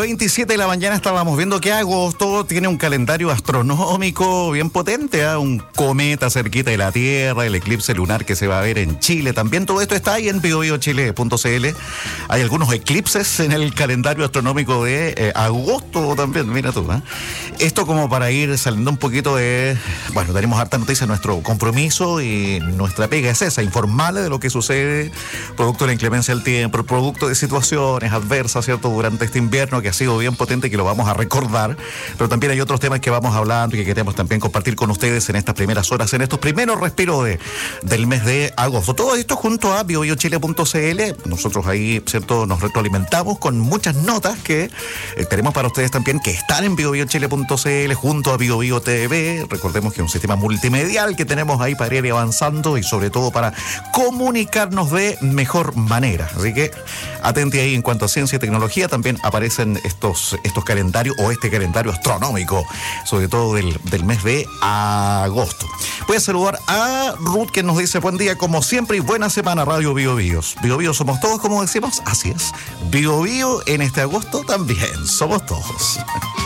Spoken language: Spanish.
9:27 de la mañana estábamos viendo que agosto tiene un calendario astronómico bien potente, ¿eh? Un cometa cerquita de la Tierra, el eclipse lunar que se va a ver en Chile. También todo esto está ahí en biobiochile.cl. Hay algunos eclipses en el calendario astronómico de agosto también, mira tú, ¿eh? Esto como para ir saliendo un poquito de... Bueno, tenemos harta noticia, nuestro compromiso y nuestra pega es esa, informarle de lo que sucede, producto de la inclemencia del tiempo, producto de situaciones adversas, ¿cierto?, durante este invierno que ha sido bien potente y que lo vamos a recordar, pero también hay otros temas que vamos hablando y que queremos también compartir con ustedes en estas primeras horas, en estos primeros respiros del mes de agosto. Todo esto junto a biobiochile.cl. Nosotros ahí, ¿cierto?, nos retroalimentamos con muchas notas que tenemos para ustedes también, que están en biobiochile.cl junto a BioBio TV. Recordemos que es un sistema multimedial que tenemos ahí para ir avanzando y sobre todo para comunicarnos de mejor manera. Así que atente ahí en cuanto a ciencia y tecnología. También aparecen estos calendarios o este calendario astronómico, sobre todo del mes de agosto. Voy a saludar a Ruth, que nos dice buen día como siempre y buena semana Radio BioBios. BioBio somos todos, como decimos, así es. BioBio en este agosto también somos todos.